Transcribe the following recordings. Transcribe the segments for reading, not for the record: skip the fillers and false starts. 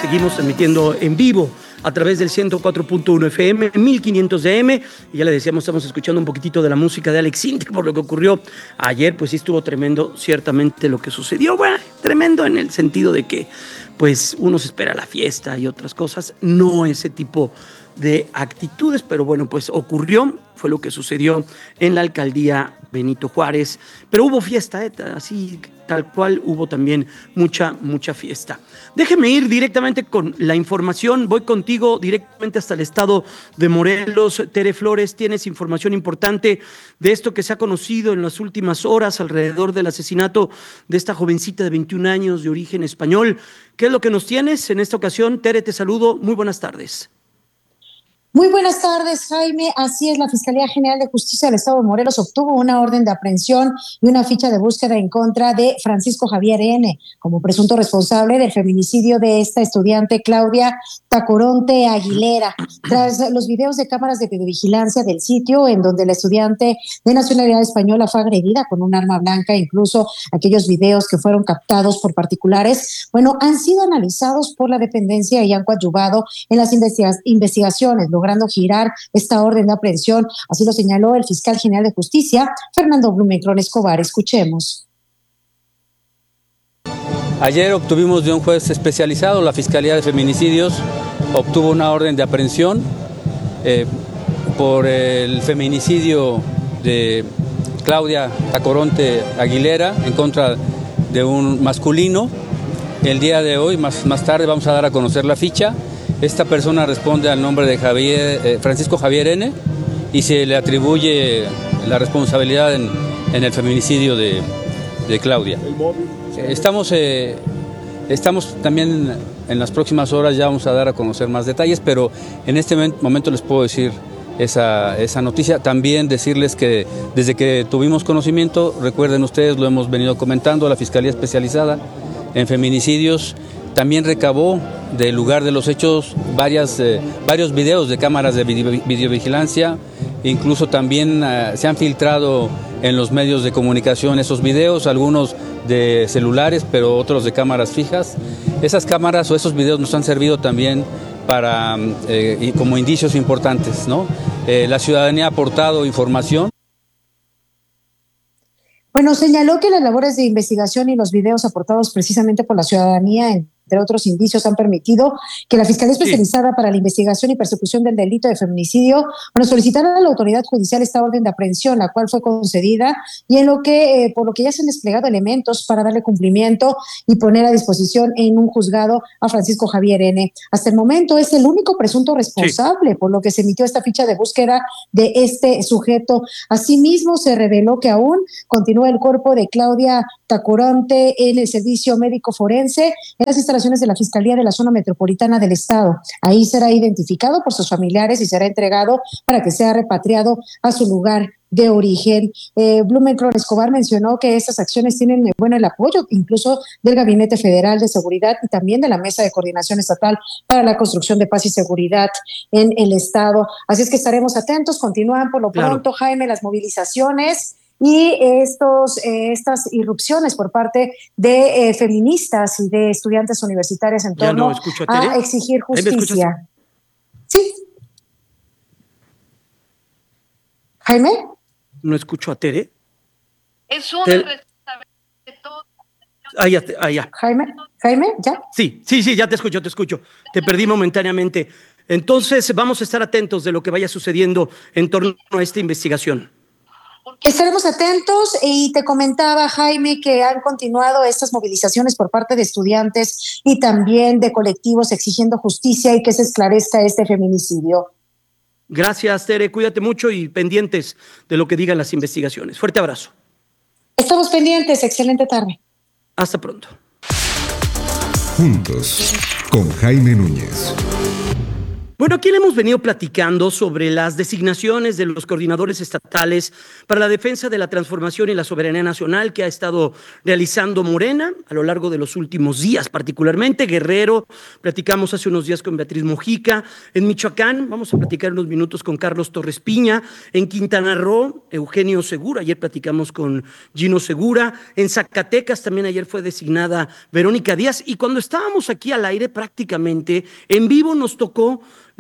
Seguimos transmitiendo en vivo a través del 104.1 FM, 1500 de AM. Y ya le decíamos, estamos escuchando un poquitito de la música de Alex Intec por lo que ocurrió ayer. Pues sí estuvo tremendo, ciertamente, lo que sucedió. Bueno, tremendo en el sentido de que pues uno se espera la fiesta y otras cosas, no ese tipo de actitudes, pero bueno, pues ocurrió, fue lo que sucedió en la alcaldía Benito Juárez, pero hubo fiesta, así tal cual hubo también mucha fiesta. Déjeme ir directamente con la información, voy contigo directamente hasta el estado de Morelos. Tere Flores, tienes información importante de esto que se ha conocido en las últimas horas alrededor del asesinato de esta jovencita de 21 años de origen español. ¿Qué es lo que nos tienes en esta ocasión? Tere, te saludo, muy buenas tardes. Muy buenas tardes, Jaime. Así es, la Fiscalía General de Justicia del Estado de Morelos obtuvo una orden de aprehensión y una ficha de búsqueda en contra de Francisco Javier N. como presunto responsable del feminicidio de esta estudiante Claudia Tacoronte Aguilera. Tras los videos de cámaras de videovigilancia del sitio en donde la estudiante de nacionalidad española fue agredida con un arma blanca, incluso aquellos videos que fueron captados por particulares, bueno, han sido analizados por la dependencia y han coadyuvado en las investigaciones, logrando girar esta orden de aprehensión. Así lo señaló el fiscal general de justicia, Fernando Blumenkron Escobar. Escuchemos. Ayer obtuvimos de un juez especializado, la Fiscalía de Feminicidios obtuvo una orden de aprehensión por el feminicidio de Claudia Tacoronte Aguilera en contra de un masculino. El día de hoy, más tarde, vamos a dar a conocer la ficha. Esta persona responde al nombre de Francisco Javier N. y se le atribuye la responsabilidad en el feminicidio de Claudia. Estamos también en las próximas horas, ya vamos a dar a conocer más detalles, pero en este momento les puedo decir esa noticia. También decirles que desde que tuvimos conocimiento, recuerden ustedes, lo hemos venido comentando, la Fiscalía Especializada en Feminicidios también recabó del lugar de los hechos varios videos de cámaras de videovigilancia. Incluso también se han filtrado en los medios de comunicación esos videos, algunos de celulares, pero otros de cámaras fijas. Esas cámaras o esos videos nos han servido también para como indicios importantes, ¿no? La ciudadanía ha aportado información. Bueno, señaló que las labores de investigación y los videos aportados precisamente por la ciudadanía, entre otros indicios, han permitido que la Fiscalía Especializada para la Investigación y Persecución del Delito de Feminicidio, solicitara a la autoridad judicial esta orden de aprehensión, la cual fue concedida, y por lo que ya se han desplegado elementos para darle cumplimiento y poner a disposición en un juzgado a Francisco Javier N. Hasta el momento es el único presunto responsable, por lo que se emitió esta ficha de búsqueda de este sujeto. Asimismo, se reveló que aún continúa el cuerpo de Claudia Tacoronte en el servicio médico forense en las instalaciones de la Fiscalía de la Zona Metropolitana del Estado. Ahí será identificado por sus familiares y será entregado para que sea repatriado a su lugar de origen. Blumenkron Escobar mencionó que estas acciones tienen el apoyo incluso del Gabinete Federal de Seguridad y también de la Mesa de Coordinación Estatal para la Construcción de Paz y Seguridad en el Estado. Así es que estaremos atentos. Continúan por lo pronto, Jaime, las movilizaciones y estas irrupciones por parte de feministas y de estudiantes universitarios en torno a exigir justicia. Sí. Jaime. No escucho a Tere. Es una responsabilidad de todos. Ya. Jaime, ¿ya? Sí, ya te escucho. Te perdí momentáneamente. Entonces vamos a estar atentos de lo que vaya sucediendo en torno a esta investigación. Estaremos atentos y te comentaba, Jaime, que han continuado estas movilizaciones por parte de estudiantes y también de colectivos exigiendo justicia y que se esclarezca este feminicidio. Gracias, Tere. Cuídate mucho y pendientes de lo que digan las investigaciones. Fuerte abrazo. Estamos pendientes. Excelente tarde. Hasta pronto. Juntos, con Jaime Núñez. Bueno, aquí le hemos venido platicando sobre las designaciones de los coordinadores estatales para la defensa de la transformación y la soberanía nacional que ha estado realizando Morena a lo largo de los últimos días, particularmente Guerrero. Platicamos hace unos días con Beatriz Mojica. En Michoacán vamos a platicar unos minutos con Carlos Torres Piña. En Quintana Roo, Eugenio Segura. Ayer platicamos con Gino Segura. En Zacatecas también ayer fue designada Verónica Díaz. Y cuando estábamos aquí al aire, prácticamente en vivo nos tocó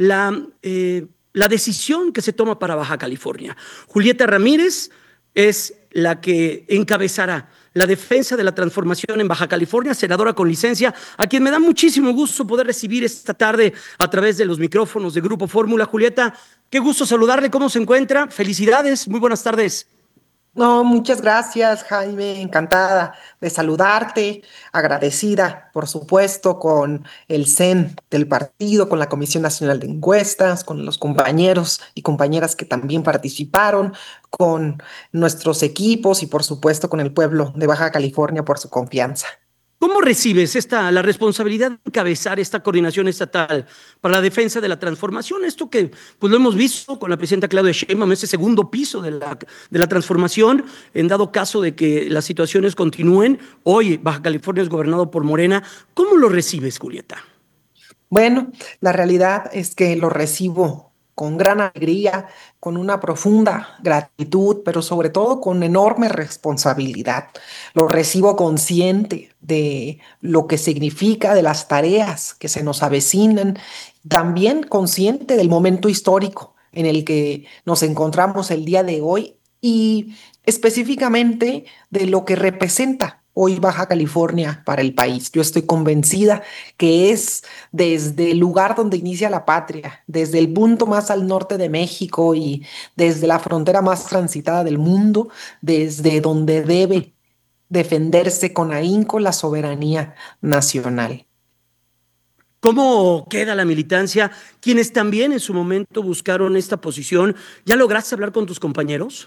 la decisión que se toma para Baja California. Julieta Ramírez es la que encabezará la defensa de la transformación en Baja California, senadora con licencia, a quien me da muchísimo gusto poder recibir esta tarde a través de los micrófonos de Grupo Fórmula. Julieta, qué gusto saludarle, ¿cómo se encuentra? Felicidades, muy buenas tardes. No, muchas gracias, Jaime. Encantada de saludarte, agradecida, por supuesto, con el CEN del partido, con la Comisión Nacional de Encuestas, con los compañeros y compañeras que también participaron, con nuestros equipos y, por supuesto, con el pueblo de Baja California por su confianza. ¿Cómo recibes la responsabilidad de encabezar esta coordinación estatal para la defensa de la transformación? Esto que pues lo hemos visto con la presidenta Claudia Sheinbaum, ese segundo piso de la transformación, en dado caso de que las situaciones continúen. Hoy Baja California es gobernado por Morena. ¿Cómo lo recibes, Julieta? Bueno, la realidad es que lo recibo con gran alegría, con una profunda gratitud, pero sobre todo con enorme responsabilidad. Lo recibo consciente de lo que significa, de las tareas que se nos avecinan, también consciente del momento histórico en el que nos encontramos el día de hoy y específicamente de lo que representa hoy Baja California para el país. Yo estoy convencida que es desde el lugar donde inicia la patria, desde el punto más al norte de México y desde la frontera más transitada del mundo, desde donde debe defenderse con ahínco la soberanía nacional. ¿Cómo queda la militancia? Quienes también en su momento buscaron esta posición, ¿ya lograste hablar con tus compañeros?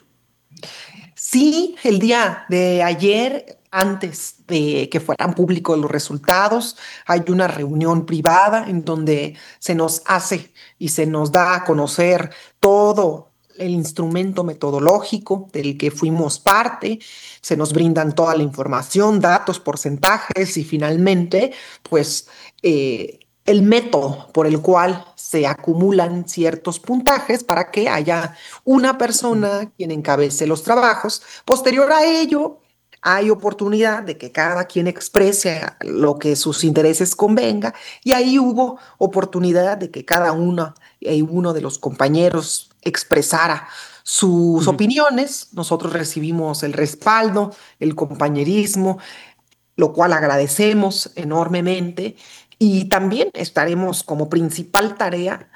Sí, el día de ayer, antes de que fueran públicos los resultados, hay una reunión privada en donde se nos hace y se nos da a conocer todo el instrumento metodológico del que fuimos parte, se nos brindan toda la información, datos, porcentajes y finalmente, pues, el método por el cual se acumulan ciertos puntajes para que haya una persona quien encabece los trabajos. Posterior a ello, hay oportunidad de que cada quien exprese lo que sus intereses convenga y ahí hubo oportunidad de que cada uno y uno de los compañeros expresara sus opiniones. Nosotros recibimos el respaldo, el compañerismo, lo cual agradecemos enormemente y también estaremos como principal tarea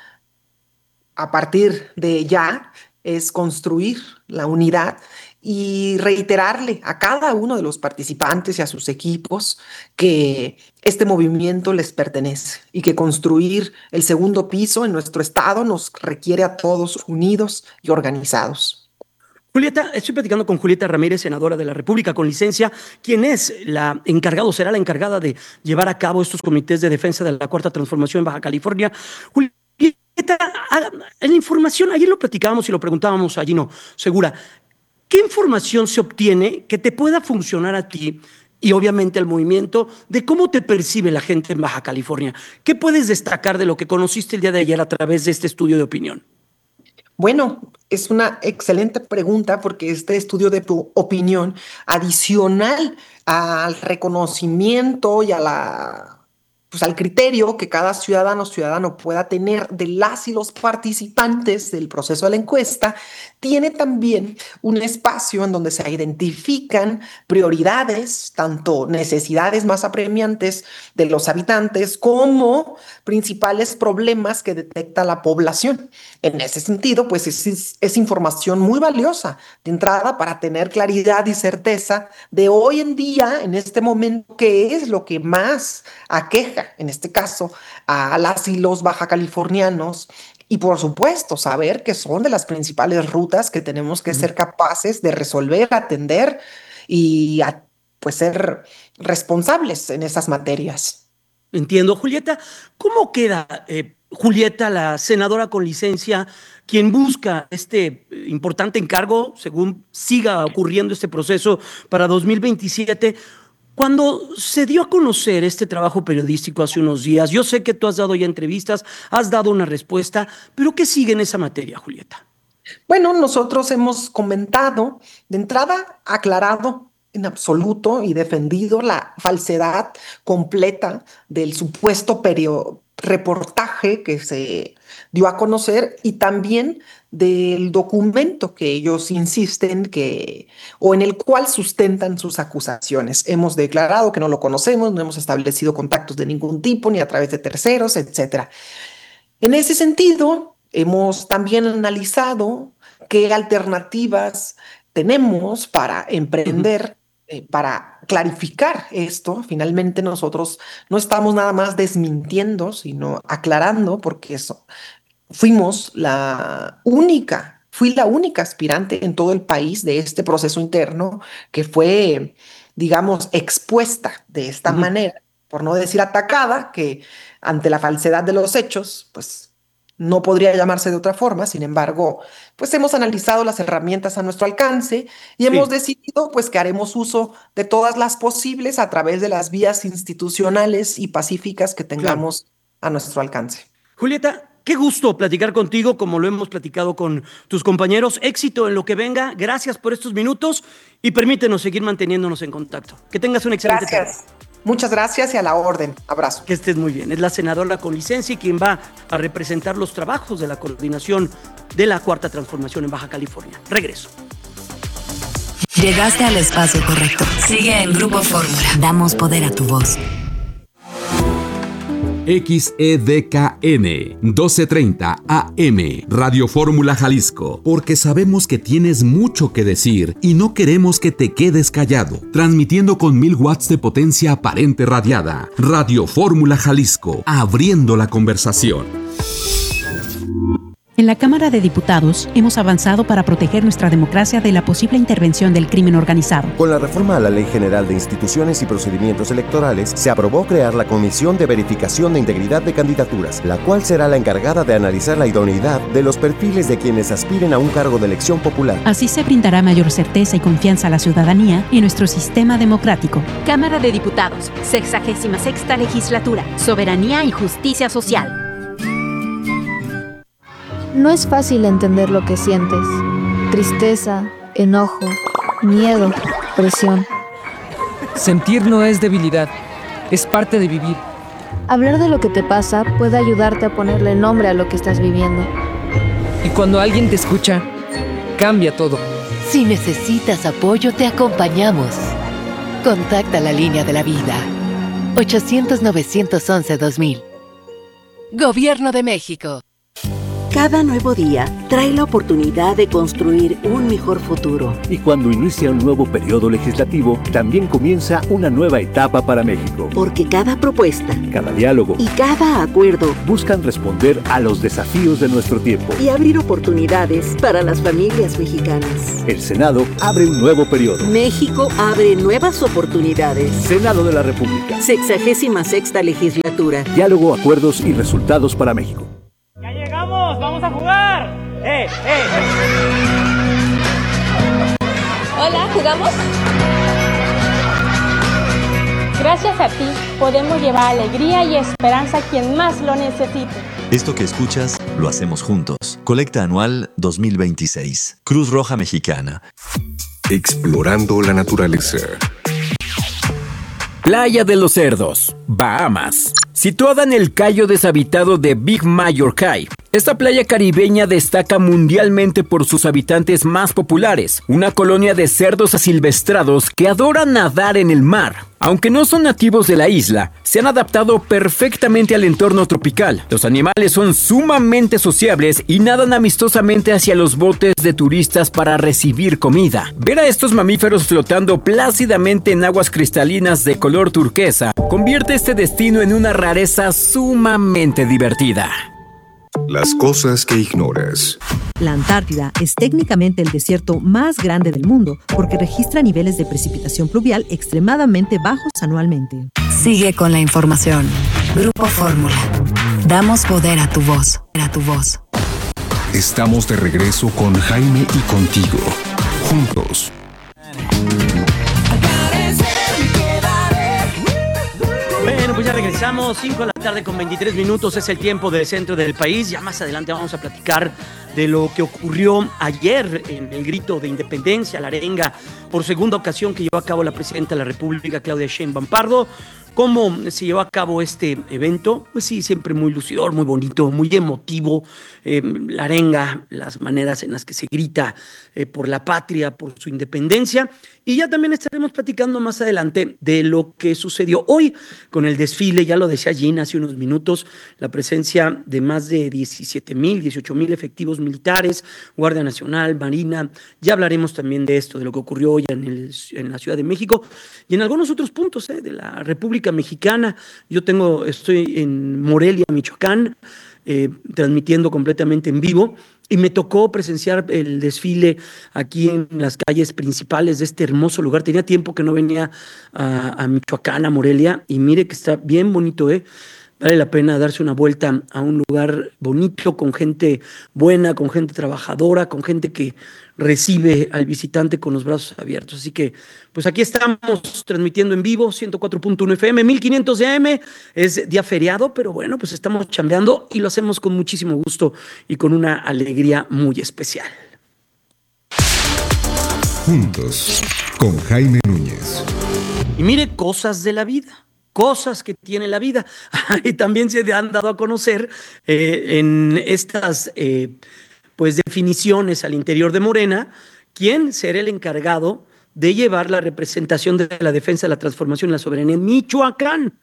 a partir de ya es construir la unidad y reiterarle a cada uno de los participantes y a sus equipos que este movimiento les pertenece y que construir el segundo piso en nuestro estado nos requiere a todos unidos y organizados. Julieta, estoy platicando con Julieta Ramírez, senadora de la República con licencia, quien es la encargada o será la encargada de llevar a cabo estos comités de defensa de la Cuarta Transformación en Baja California. Julieta, en la información, ayer lo platicábamos y lo preguntábamos a Gino Segura, ¿qué información se obtiene que te pueda funcionar a ti y obviamente al movimiento de cómo te percibe la gente en Baja California? ¿Qué puedes destacar de lo que conociste el día de ayer a través de este estudio de opinión? Bueno, es una excelente pregunta porque este estudio de tu opinión, adicional al reconocimiento y a pues al criterio que cada ciudadano o ciudadano pueda tener de las y los participantes del proceso de la encuesta, tiene también un espacio en donde se identifican prioridades, tanto necesidades más apremiantes de los habitantes como principales problemas que detecta la población. En ese sentido, pues es información muy valiosa de entrada para tener claridad y certeza de hoy en día, en este momento, qué es lo que más aqueja, en este caso, a las y los baja californianos. Y por supuesto, saber que son de las principales rutas que tenemos que ser capaces de resolver, atender y pues ser responsables en esas materias. Entiendo. Julieta, ¿cómo queda Julieta, la senadora con licencia, quien busca este importante encargo, según siga ocurriendo este proceso para 2027. Cuando se dio a conocer este trabajo periodístico hace unos días, yo sé que tú has dado ya entrevistas, has dado una respuesta, pero ¿qué sigue en esa materia, Julieta? Bueno, nosotros hemos comentado, de entrada, aclarado en absoluto y defendido la falsedad completa del supuesto reportaje que se dio a conocer y también del documento que ellos insisten o en el cual sustentan sus acusaciones. Hemos declarado que no lo conocemos, no hemos establecido contactos de ningún tipo, ni a través de terceros, etcétera. En ese sentido, hemos también analizado qué alternativas tenemos para emprender, para clarificar esto. Finalmente, nosotros no estamos nada más desmintiendo, sino aclarando, porque fui la única aspirante en todo el país de este proceso interno que fue, digamos, expuesta de esta manera, por no decir atacada, que ante la falsedad de los hechos, pues no podría llamarse de otra forma. Sin embargo, pues hemos analizado las herramientas a nuestro alcance y hemos decidido pues que haremos uso de todas las posibles a través de las vías institucionales y pacíficas que tengamos a nuestro alcance. Julieta, qué gusto platicar contigo, como lo hemos platicado con tus compañeros. Éxito en lo que venga. Gracias por estos minutos y permítenos seguir manteniéndonos en contacto. Que tengas una excelente tarde. Muchas gracias y a la orden. Abrazo. Que estés muy bien. Es la senadora con licencia y quien va a representar los trabajos de la coordinación de la Cuarta Transformación en Baja California. Regreso. Llegaste al espacio correcto. Sigue en Grupo Fórmula. Damos poder a tu voz. XEDKN 1230 AM Radio Fórmula Jalisco, porque sabemos que tienes mucho que decir y no queremos que te quedes callado. Transmitiendo con 1000 watts de potencia aparente radiada. Radio Fórmula Jalisco, abriendo la conversación. En la Cámara de Diputados hemos avanzado para proteger nuestra democracia de la posible intervención del crimen organizado. Con la reforma a la Ley General de Instituciones y Procedimientos Electorales, se aprobó crear la Comisión de Verificación de Integridad de Candidaturas, la cual será la encargada de analizar la idoneidad de los perfiles de quienes aspiren a un cargo de elección popular. Así se brindará mayor certeza y confianza a la ciudadanía y nuestro sistema democrático. Cámara de Diputados, 66ª Legislatura, Soberanía y Justicia Social. No es fácil entender lo que sientes. Tristeza, enojo, miedo, presión. Sentir no es debilidad, es parte de vivir. Hablar de lo que te pasa puede ayudarte a ponerle nombre a lo que estás viviendo. Y cuando alguien te escucha, cambia todo. Si necesitas apoyo, te acompañamos. Contacta la línea de la vida. 800-911-2000. Gobierno de México. Cada nuevo día trae la oportunidad de construir un mejor futuro. Y cuando inicia un nuevo periodo legislativo, también comienza una nueva etapa para México. Porque cada propuesta, cada diálogo y cada acuerdo buscan responder a los desafíos de nuestro tiempo y abrir oportunidades para las familias mexicanas. El Senado abre un nuevo periodo. México abre nuevas oportunidades. Senado de la República. 66ª Legislatura. Diálogo, acuerdos y resultados para México. ¡Vamos a jugar! Hola, ¿jugamos? Gracias a ti, podemos llevar alegría y esperanza a quien más lo necesite. Esto que escuchas, lo hacemos juntos. Colecta anual 2026. Cruz Roja Mexicana. Explorando la naturaleza. Playa de los Cerdos, Bahamas. Situada en el cayo deshabitado de Big Major Cay, esta playa caribeña destaca mundialmente por sus habitantes más populares, una colonia de cerdos asilvestrados que adoran nadar en el mar. Aunque no son nativos de la isla, se han adaptado perfectamente al entorno tropical. Los animales son sumamente sociables y nadan amistosamente hacia los botes de turistas para recibir comida. Ver a estos mamíferos flotando plácidamente en aguas cristalinas de color turquesa convierte este destino en una rareza sumamente divertida. Las cosas que ignoras. La Antártida es técnicamente el desierto más grande del mundo porque registra niveles de precipitación pluvial extremadamente bajos anualmente. Sigue con la información. Grupo Fórmula. Damos poder a tu voz. Estamos de regreso con Jaime y contigo. Juntos. Bueno, pues ya regresamos, 5 de la tarde con 23 minutos, es el tiempo del centro del país. Ya más adelante vamos a platicar de lo que ocurrió ayer en el grito de independencia, la arenga, por segunda ocasión que llevó a cabo la presidenta de la República, Claudia Sheinbaum Pardo. ¿Cómo se llevó a cabo este evento? Pues sí, siempre muy lucidor, muy bonito, muy emotivo. La arenga, las maneras en las que se grita por la patria, por su independencia. Y ya también estaremos platicando más adelante de lo que sucedió hoy con el desfile. Ya lo decía Gina hace unos minutos, la presencia de más de 17,000, 18,000 efectivos militares, Guardia Nacional, Marina. Ya hablaremos también de esto, de lo que ocurrió hoy en la Ciudad de México y en algunos otros puntos de la República Mexicana. Estoy en Morelia, Michoacán, transmitiendo completamente en vivo, y me tocó presenciar el desfile aquí en las calles principales de este hermoso lugar. Tenía tiempo que no venía a Michoacán, a Morelia, y mire que está bien bonito, Vale la pena darse una vuelta a un lugar bonito, con gente buena, con gente trabajadora, con gente que recibe al visitante con los brazos abiertos. Así que, pues aquí estamos transmitiendo en vivo, 104.1 FM, 1500 de AM. Es día feriado, pero bueno, pues estamos chambeando y lo hacemos con muchísimo gusto y con una alegría muy especial. Juntos, con Jaime Núñez. Y mire, cosas de la vida. Cosas que tiene la vida. Y también se han dado a conocer en estas pues definiciones al interior de Morena quién será el encargado de llevar la representación de la defensa de la transformación y la soberanía en Michoacán.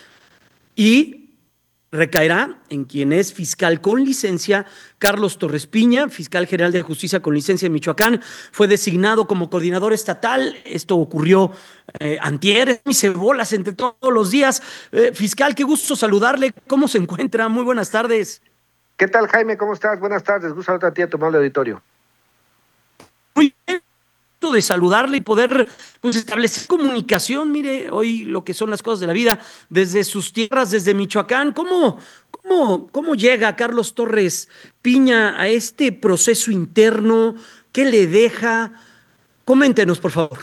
Y recaerá en quien es fiscal con licencia, Carlos Torres Piña, fiscal general de justicia con licencia en Michoacán. Fue designado como coordinador estatal. Esto ocurrió antier, y se bolas entre todos los días. Fiscal, qué gusto saludarle. ¿Cómo se encuentra? Muy buenas tardes. ¿Qué tal, Jaime? ¿Cómo estás? Buenas tardes. Gusto saludarte a ti, a tu amable auditorio. Muy bien, de saludarle y poder pues establecer comunicación. Mire, hoy lo que son las cosas de la vida desde sus tierras, desde Michoacán. ¿Cómo llega Carlos Torres Piña a este proceso interno? ¿Qué le deja? Coméntenos, por favor.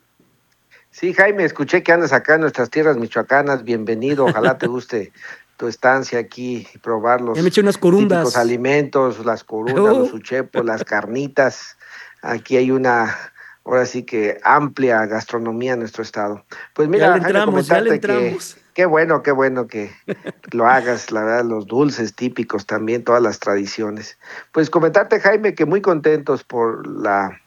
Sí, Jaime, escuché que andas acá en nuestras tierras michoacanas. Bienvenido, ojalá te guste tu estancia aquí y probar los me eché unas corundas. Típicos alimentos, las corundas, los uchepos, las carnitas. Aquí hay ahora sí que amplia gastronomía en nuestro estado. Pues mira, ya le entramos. Que qué bueno que lo hagas, la verdad, los dulces típicos también, todas las tradiciones. Pues comentarte, Jaime, que muy contentos por la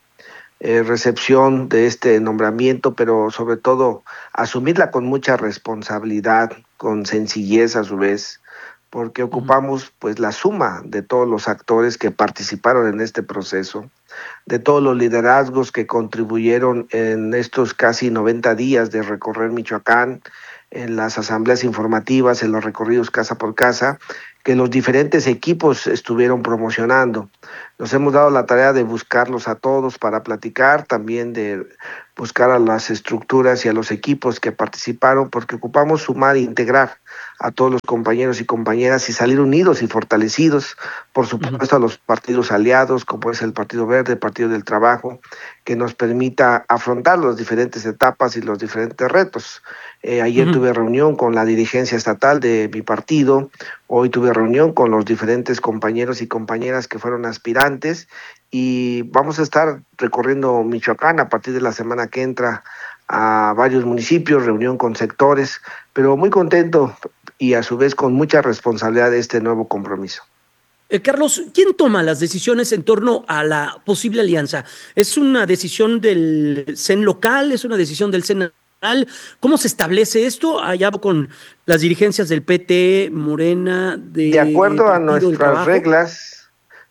recepción de este nombramiento, pero sobre todo asumirla con mucha responsabilidad, con sencillez a su vez, porque ocupamos pues la suma de todos los actores que participaron en este proceso, de todos los liderazgos que contribuyeron en estos casi 90 días de recorrer Michoacán, en las asambleas informativas, en los recorridos casa por casa, que los diferentes equipos estuvieron promocionando. Nos hemos dado la tarea de buscarlos a todos para platicar, también de buscar a las estructuras y a los equipos que participaron, porque ocupamos sumar e integrar a todos los compañeros y compañeras y salir unidos y fortalecidos, por supuesto a los partidos aliados, como es el Partido Verde, el Partido del Trabajo, que nos permita afrontar las diferentes etapas y los diferentes retos. Ayer tuve reunión con la dirigencia estatal de mi partido, hoy tuve reunión con los diferentes compañeros y compañeras que fueron aspirantes, y vamos a estar recorriendo Michoacán a partir de la semana que entra a varios municipios, reunión con sectores, pero muy contento y a su vez con mucha responsabilidad de este nuevo compromiso. Carlos, ¿quién toma las decisiones en torno a la posible alianza? ¿Es una decisión del CEN local? ¿Es una decisión del CEN nacional? ¿Cómo se establece esto allá con las dirigencias del PT, Morena? De acuerdo a nuestras reglas,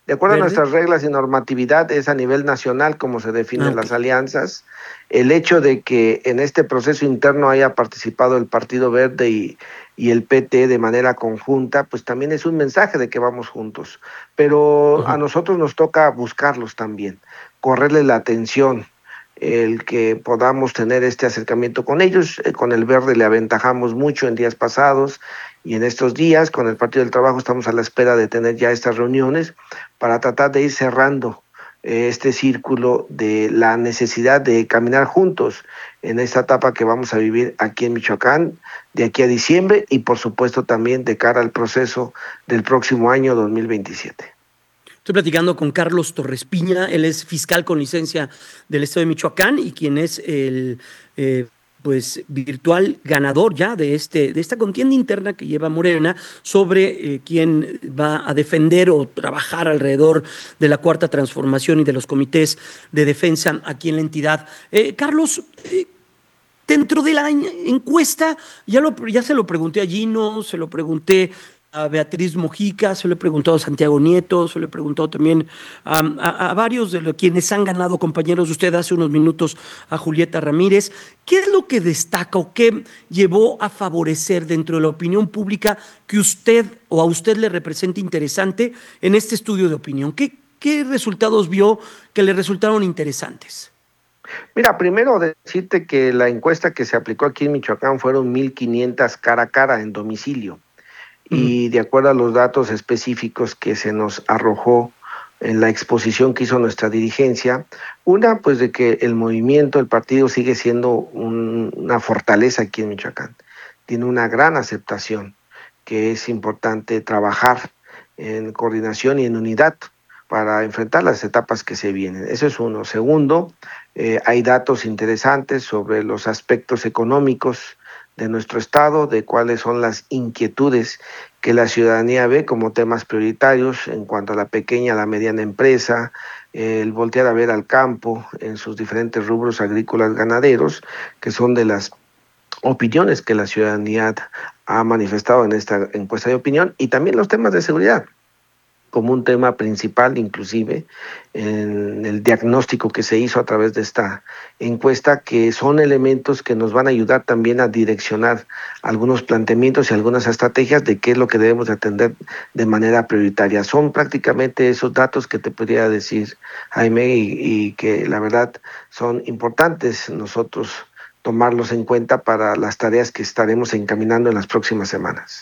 De acuerdo a ¿Verde? nuestras reglas y normatividad, es a nivel nacional como se definen las alianzas. El hecho de que en este proceso interno haya participado el Partido Verde y el PT de manera conjunta, pues también es un mensaje de que vamos juntos. Pero a nosotros nos toca buscarlos también, correrle la atención, el que podamos tener este acercamiento con ellos. Con el Verde le aventajamos mucho en días pasados y en estos días con el Partido del Trabajo estamos a la espera de tener ya estas reuniones para tratar de ir cerrando este círculo de la necesidad de caminar juntos en esta etapa que vamos a vivir aquí en Michoacán de aquí a diciembre y por supuesto también de cara al proceso del próximo año 2027. Estoy platicando con Carlos Torres Piña, él es fiscal con licencia del Estado de Michoacán y quien es el pues virtual ganador ya de esta contienda interna que lleva Morena sobre quién va a defender o trabajar alrededor de la Cuarta Transformación y de los comités de defensa aquí en la entidad. Carlos, dentro de la encuesta, ya se lo pregunté a Gino, se lo pregunté a Beatriz Mojica, se lo he preguntado a Santiago Nieto, se lo he preguntado también a varios de quienes han ganado, compañeros de usted hace unos minutos, a Julieta Ramírez. ¿Qué es lo que destaca o qué llevó a favorecer dentro de la opinión pública que usted o a usted le represente interesante en este estudio de opinión? ¿Qué resultados vio que le resultaron interesantes? Mira, primero decirte que la encuesta que se aplicó aquí en Michoacán fueron 1,500 cara a cara en domicilio. Y de acuerdo a los datos específicos que se nos arrojó en la exposición que hizo nuestra dirigencia, una, pues de que el movimiento, el partido sigue siendo una fortaleza aquí en Michoacán. Tiene una gran aceptación, que es importante trabajar en coordinación y en unidad para enfrentar las etapas que se vienen. Eso es uno. Segundo, hay datos interesantes sobre los aspectos económicos de nuestro estado, de cuáles son las inquietudes que la ciudadanía ve como temas prioritarios en cuanto a la pequeña, la mediana empresa, el voltear a ver al campo en sus diferentes rubros agrícolas ganaderos, que son de las opiniones que la ciudadanía ha manifestado en esta encuesta de opinión, y también los temas de seguridad como un tema principal, inclusive en el diagnóstico que se hizo a través de esta encuesta, que son elementos que nos van a ayudar también a direccionar algunos planteamientos y algunas estrategias de qué es lo que debemos de atender de manera prioritaria. Son prácticamente esos datos que te podría decir, Jaime, y que la verdad son importantes nosotros tomarlos en cuenta para las tareas que estaremos encaminando en las próximas semanas.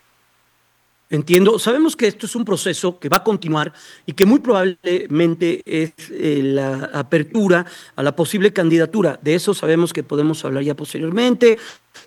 Entiendo. Sabemos que esto es un proceso que va a continuar y que muy probablemente es la apertura a la posible candidatura. De eso sabemos que podemos hablar ya posteriormente.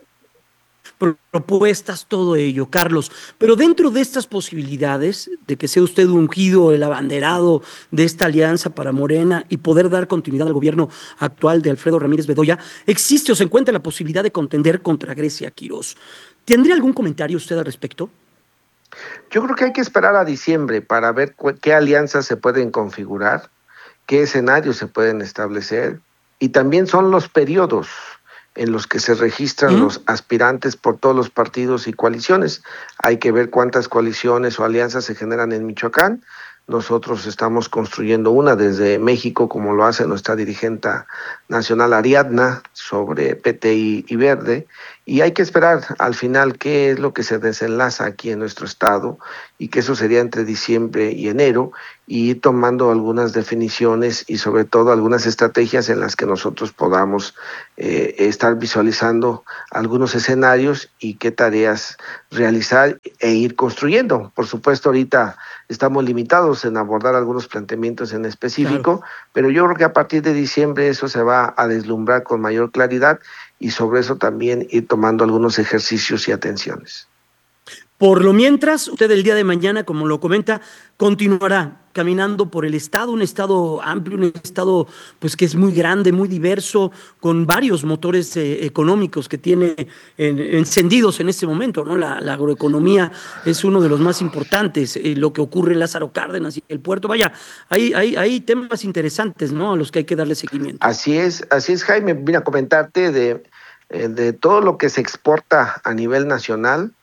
Propuestas, todo ello, Carlos. Pero dentro de estas posibilidades de que sea usted ungido, el abanderado de esta alianza para Morena y poder dar continuidad al gobierno actual de Alfredo Ramírez Bedoya, existe o se encuentra la posibilidad de contender contra Grecia Quirós. ¿Tendría algún comentario usted al respecto? Yo creo que hay que esperar a diciembre para ver qué alianzas se pueden configurar, qué escenarios se pueden establecer, y también son los periodos en los que se registran los aspirantes por todos los partidos y coaliciones. Hay que ver cuántas coaliciones o alianzas se generan en Michoacán. Nosotros estamos construyendo una desde México, como lo hace nuestra dirigente nacional Ariadna, sobre PT y Verde, y hay que esperar al final qué es lo que se desenlaza aquí en nuestro estado, y que eso sería entre diciembre y enero, y ir tomando algunas definiciones y sobre todo algunas estrategias en las que nosotros podamos estar visualizando algunos escenarios y qué tareas realizar e ir construyendo. Por supuesto, ahorita estamos limitados en abordar algunos planteamientos en específico, pero yo creo que a partir de diciembre eso se va a deslumbrar con mayor claridad, y sobre eso también ir tomando algunos ejercicios y atenciones. Por lo mientras, usted el día de mañana, como lo comenta, continuará caminando por el estado, un estado amplio, un estado pues que es muy grande, muy diverso, con varios motores económicos que tiene encendidos en este momento, ¿no? La agroeconomía es uno de los más importantes, lo que ocurre en Lázaro Cárdenas y el puerto. Vaya, hay temas interesantes, ¿no?, a los que hay que darle seguimiento. Así es, Jaime. Vine a comentarte de todo lo que se exporta a nivel nacional.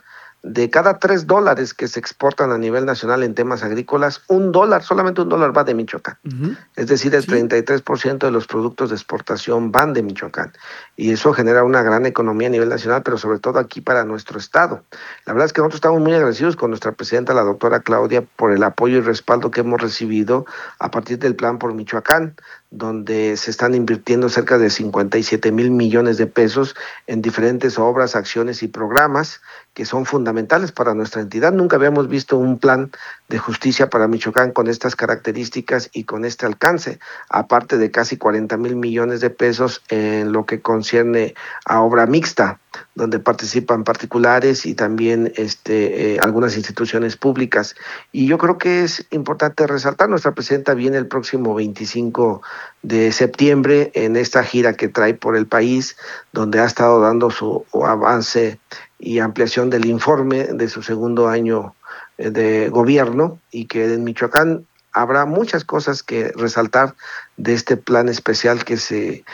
de cada $3 que se exportan a nivel nacional en temas agrícolas, $1, solamente $1 va de Michoacán. Es decir, el 33% de los productos de exportación van de Michoacán. Y eso genera una gran economía a nivel nacional, pero sobre todo aquí para nuestro estado. La verdad es que nosotros estamos muy agradecidos con nuestra presidenta, la doctora Claudia, por el apoyo y respaldo que hemos recibido a partir del Plan por Michoacán, donde se están invirtiendo cerca de 57 mil millones de pesos en diferentes obras, acciones y programas que son fundamentales para nuestra entidad. Nunca habíamos visto un plan de justicia para Michoacán con estas características y con este alcance, aparte de casi 40 mil millones de pesos en lo que concierne a obra mixta, donde participan particulares y también algunas instituciones públicas. Y yo creo que es importante resaltar, nuestra presidenta viene el próximo 25 de septiembre en esta gira que trae por el país, donde ha estado dando su avance y ampliación del informe de su segundo año de gobierno, y que en Michoacán habrá muchas cosas que resaltar de este plan especial que se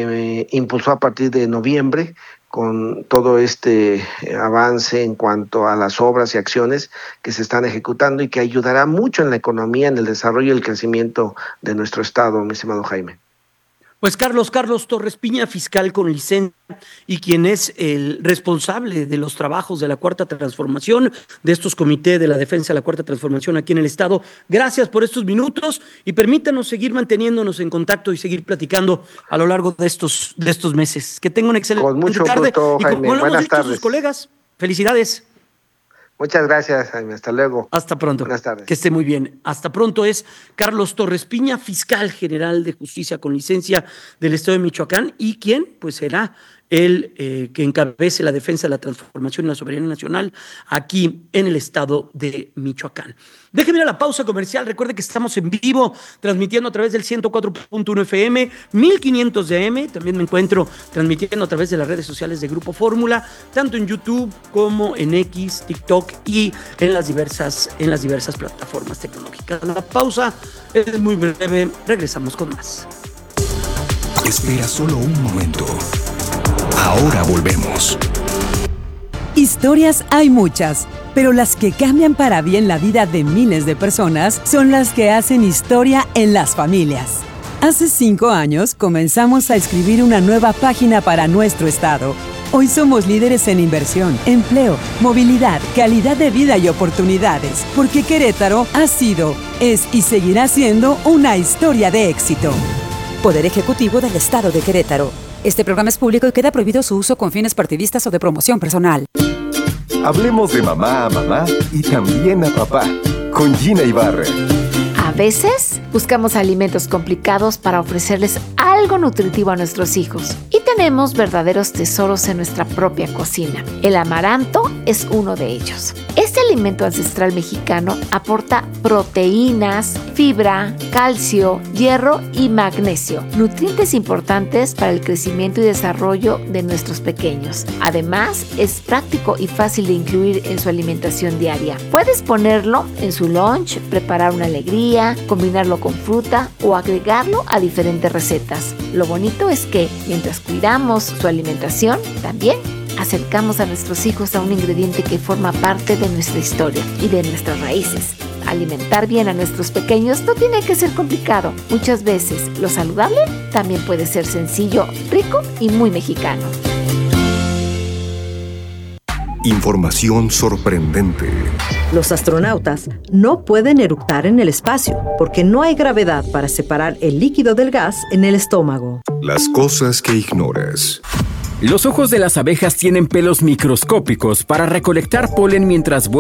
impulsó a partir de noviembre, con todo este avance en cuanto a las obras y acciones que se están ejecutando y que ayudará mucho en la economía, en el desarrollo y el crecimiento de nuestro estado, mi estimado Jaime. Pues Carlos Torres Piña, fiscal con licencia y quien es el responsable de los trabajos de la Cuarta Transformación, de estos comités de la defensa de la Cuarta Transformación aquí en el estado. Gracias por estos minutos y permítanos seguir manteniéndonos en contacto y seguir platicando a lo largo de estos meses. Que tengan una excelente tarde. Gusto, y Jaime. como lo hemos Buenas dicho tardes. sus colegas, felicidades. Muchas gracias, Jaime. Hasta luego. Hasta pronto. Buenas tardes. Que esté muy bien. Hasta pronto. Es Carlos Torres Piña, fiscal general de justicia con licencia del estado de Michoacán, y quien pues será el que encabece la defensa de la transformación y la soberanía nacional aquí en el estado de Michoacán. Déjeme ir a la pausa comercial. Recuerde que estamos en vivo, transmitiendo a través del 104.1 FM, 1500 de AM. También me encuentro transmitiendo a través de las redes sociales de Grupo Fórmula, tanto en YouTube como en X, TikTok y en las diversas plataformas tecnológicas. La pausa es muy breve. Regresamos con más. Espera solo un momento. Ahora volvemos. Historias hay muchas, pero las que cambian para bien la vida de miles de personas son las que hacen historia en las familias. Hace 5 años comenzamos a escribir una nueva página para nuestro estado. Hoy somos líderes en inversión, empleo, movilidad, calidad de vida y oportunidades, porque Querétaro ha sido, es y seguirá siendo una historia de éxito. Poder Ejecutivo del Estado de Querétaro. Este programa es público y queda prohibido su uso con fines partidistas o de promoción personal. Hablemos de mamá a mamá y también a papá, con Gina Ibarra. A veces buscamos alimentos complicados para ofrecerles algo nutritivo a nuestros hijos. Y tenemos verdaderos tesoros en nuestra propia cocina. El amaranto es uno de ellos. Este alimento ancestral mexicano aporta proteínas, fibra, calcio, hierro y magnesio, nutrientes importantes para el crecimiento y desarrollo de nuestros pequeños. Además, es práctico y fácil de incluir en su alimentación diaria. Puedes ponerlo en su lunch, preparar una alegría, combinarlo con fruta o agregarlo a diferentes recetas. Lo bonito es que, mientras cuidamos su alimentación, también acercamos a nuestros hijos a un ingrediente que forma parte de nuestra historia y de nuestras raíces. Alimentar bien a nuestros pequeños no tiene que ser complicado. Muchas veces lo saludable también puede ser sencillo, rico y muy mexicano. Información sorprendente. Los astronautas no pueden eructar en el espacio porque no hay gravedad para separar el líquido del gas en el estómago. Las cosas que ignoras. Los ojos de las abejas tienen pelos microscópicos para recolectar polen mientras vuelan.